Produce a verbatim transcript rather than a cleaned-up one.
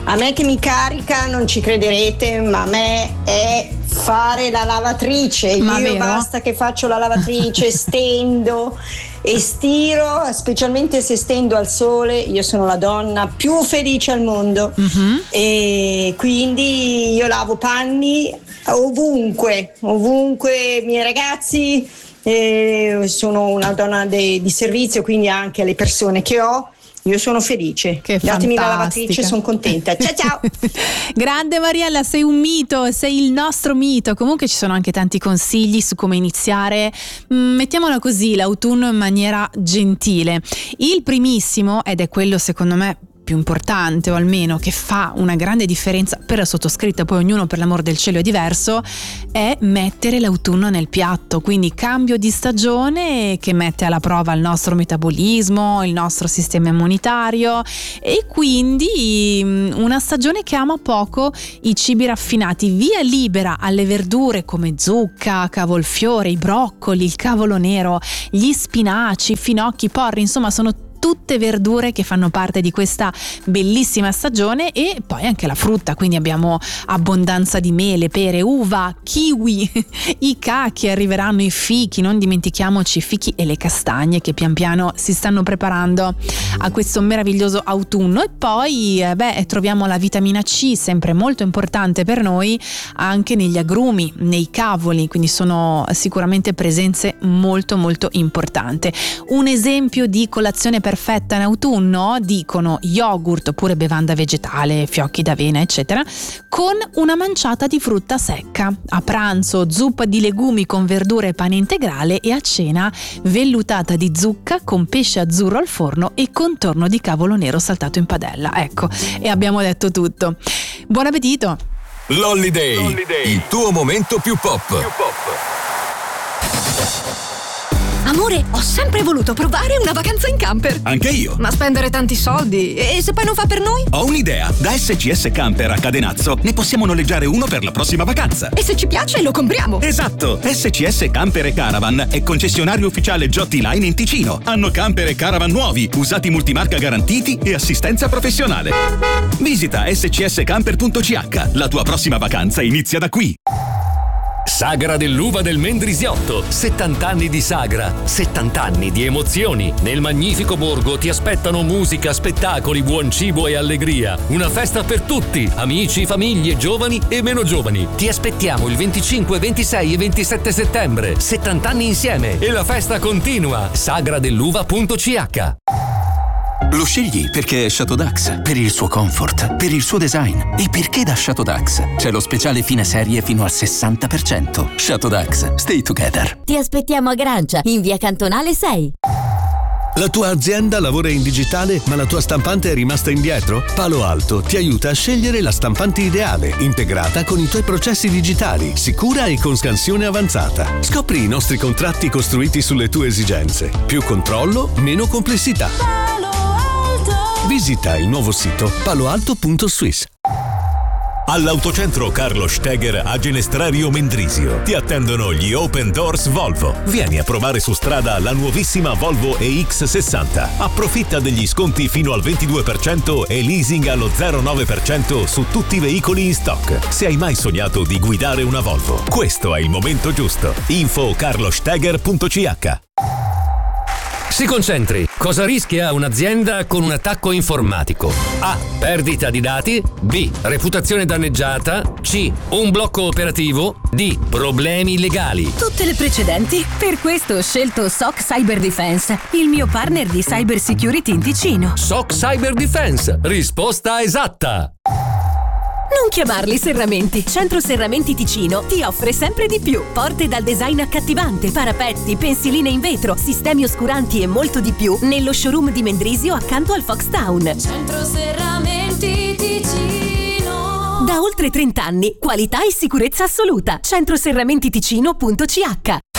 A me che mi carica, non ci crederete, ma a me è fare la lavatrice. Ma Io vero? basta che faccio la lavatrice, stendo e stiro, specialmente se stendo al sole, io sono la donna più felice al mondo. Mm-hmm. E quindi io lavo panni ovunque, ovunque, i miei ragazzi, eh, sono una donna de, di servizio, quindi anche alle persone che ho. Io sono felice. Che Datemi la fantastica. lavatrice, sono contenta. Ciao ciao. Grande Mariella, sei un mito, sei il nostro mito. Comunque ci sono anche tanti consigli su come iniziare, mm, mettiamola così, l'autunno in maniera gentile. Il primissimo, ed è quello secondo me più importante, o almeno che fa una grande differenza per la sottoscritta, poi ognuno per l'amor del cielo è diverso, è mettere l'autunno nel piatto. Quindi cambio di stagione che mette alla prova il nostro metabolismo, il nostro sistema immunitario, e quindi una stagione che ama poco i cibi raffinati. Via libera alle verdure come zucca, cavolfiore, i broccoli, il cavolo nero, gli spinaci, i finocchi, i porri, insomma sono tutte verdure che fanno parte di questa bellissima stagione. E poi anche la frutta, quindi abbiamo abbondanza di mele, pere, uva, kiwi, i cachi, arriveranno i fichi, non dimentichiamoci i fichi e le castagne che pian piano si stanno preparando a questo meraviglioso autunno. E poi eh, beh, troviamo la vitamina C, sempre molto importante per noi, anche negli agrumi, nei cavoli, quindi sono sicuramente presenze molto molto importanti. Un esempio di colazione per perfetta in autunno, dicono yogurt oppure bevanda vegetale, fiocchi d'avena eccetera, con una manciata di frutta secca. A pranzo zuppa di legumi con verdure e pane integrale, e a cena vellutata di zucca con pesce azzurro al forno e contorno di cavolo nero saltato in padella. Ecco, e abbiamo detto tutto. Buon appetito! Lolliday, Lolliday, il tuo momento più pop. Più pop. Amore, ho sempre voluto provare una vacanza in camper. Anche io. Ma spendere tanti soldi? E se poi non fa per noi? Ho un'idea. Da S C S Camper a Cadenazzo ne possiamo noleggiare uno per la prossima vacanza. E se ci piace lo compriamo. Esatto. S C S Camper e Caravan è concessionario ufficiale Giotti Line in Ticino. Hanno camper e caravan nuovi, usati multimarca garantiti e assistenza professionale. Visita s c s camper punto c h. La tua prossima vacanza inizia da qui. Sagra dell'uva del Mendrisiotto, settanta anni di sagra, settanta anni di emozioni. Nel magnifico borgo ti aspettano musica, spettacoli, buon cibo e allegria. Una festa per tutti, amici, famiglie, giovani e meno giovani. Ti aspettiamo il venticinque, ventisei e ventisette settembre. settanta anni insieme e la festa continua. sagra dell'uva punto c h. Lo scegli perché è Chateau Dax, per il suo comfort, per il suo design, e perché da Chateau Dax c'è lo speciale fine serie fino al sessanta per cento. Chateau Dax, stay together. Ti aspettiamo a Grancia, in via Cantonale sei. La tua azienda lavora in digitale, ma la tua stampante è rimasta indietro? Palo Alto ti aiuta a scegliere la stampante ideale, integrata con i tuoi processi digitali, sicura e con scansione avanzata. Scopri i nostri contratti costruiti sulle tue esigenze. Più controllo, meno complessità. Visita il nuovo sito paloalto punto swiss. All'Autocentro Carlo Steger a Genestrario Mendrisio ti attendono gli Open Doors Volvo. Vieni a provare su strada la nuovissima Volvo E X sessanta. Approfitta degli sconti fino al ventidue per cento e leasing allo zero virgola nove per cento su tutti i veicoli in stock. Se hai mai sognato di guidare una Volvo, questo è il momento giusto. Info carlosteger punto c h. Si concentri. Cosa rischia un'azienda con un attacco informatico? A. Perdita di dati. B. Reputazione danneggiata. C. Un blocco operativo. D. Problemi legali. Tutte le precedenti. Per questo ho scelto S O C Cyber Defense, il mio partner di cyber security in Ticino. S O C Cyber Defense. Risposta esatta. Non chiamarli serramenti. Centro Serramenti Ticino ti offre sempre di più. Porte dal design accattivante, parapetti, pensiline in vetro, sistemi oscuranti e molto di più nello showroom di Mendrisio accanto al Fox Town. Centro Serramenti Ticino. Da oltre trenta anni, qualità e sicurezza assoluta. centro serramenti ticino punto c h.